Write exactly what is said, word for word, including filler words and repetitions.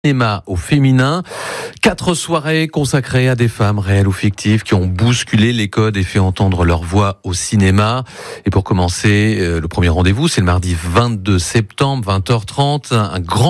Cinéma au féminin, quatre soirées consacrées à des femmes réelles ou fictives qui ont bousculé les codes et fait entendre leur voix au cinéma. Et pour commencer, le premier rendez-vous, c'est le mardi vingt-deux septembre, vingt heures trente, un grand